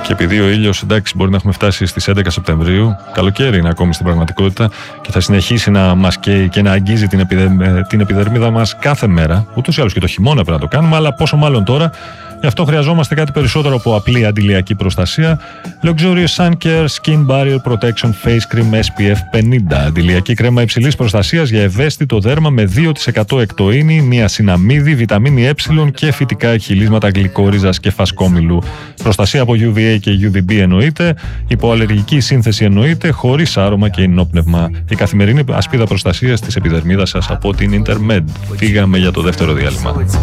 Και επειδή ο ήλιος, εντάξει, μπορεί να έχουμε φτάσει στις 11 Σεπτεμβρίου, καλοκαίρι είναι ακόμη στην πραγματικότητα και θα συνεχίσει να μας καίει και να αγγίζει την επιδερμίδα μας κάθε μέρα. Ούτως ή άλλως και το χειμώνα πρέπει να το κάνουμε, αλλά πόσο μάλλον τώρα. Γι' αυτό χρειαζόμαστε κάτι περισσότερο από απλή αντιλιακή προστασία. Luxurious Sun Care Skin Barrier Protection Face Cream SPF 50. Αντιλιακή κρέμα υψηλής προστασίας για ευαίσθητο δέρμα με 2% εκτοΐνη, νιασιναμίδη, βιταμίνη Ε και φυτικά χυλίσματα γλυκόριζας και φασκόμηλου. Προστασία από UVA και UVB εννοείται, υποαλλεργική σύνθεση εννοείται, χωρίς άρωμα και ενόπνευμα. Η καθημερινή ασπίδα προστασίας της επιδερμίδας σας από την Intermed. Φύγαμε για το δεύτερο διάλειμμα.